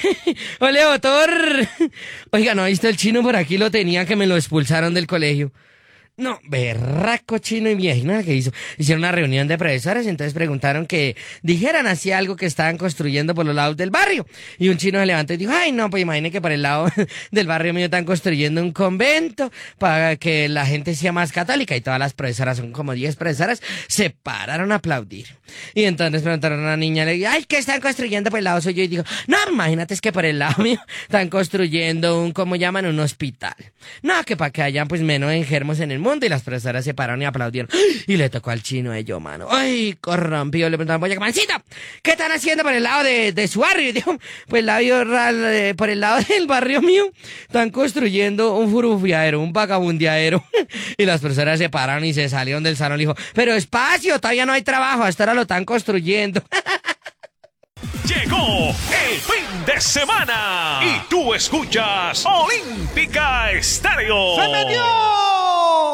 ¡Ole, doctor! Oiga, ¿no ha visto el chino? Por aquí lo tenía, que me lo expulsaron del colegio. No, berraco chino, y imagina que hizo. Hicieron una reunión de profesores, entonces preguntaron que dijeran así algo que estaban construyendo por los lados del barrio. Y un chino se levantó y dijo, ay no, pues imagine que por el lado del barrio mío están construyendo un convento para que la gente sea más católica. Y todas las profesoras, son como 10 profesoras, se pararon a aplaudir. Y entonces preguntaron a una niña, le dijo, ay, ¿qué están construyendo por el lado suyo? Y dijo, no, imagínate, es que por el lado mío están construyendo un, ¿cómo llaman? Un hospital. No, que para que hayan pues menos enfermos en el mundo. Y las profesoras se pararon y aplaudieron. Y le tocó al chino ello, mano. ¡Ay, corrompido! Le preguntaron, oye, mancita, ¿qué están haciendo por el lado de su barrio? Y dijo, pues por el lado del barrio mío están construyendo un furufiadero, un vagabundeadero. Y las profesoras se pararon y se salieron del salón y dijo, pero espacio, todavía no hay trabajo, hasta ahora lo están construyendo. Llegó el fin de semana y tú escuchas Olímpica Estéreo. ¡Se metió!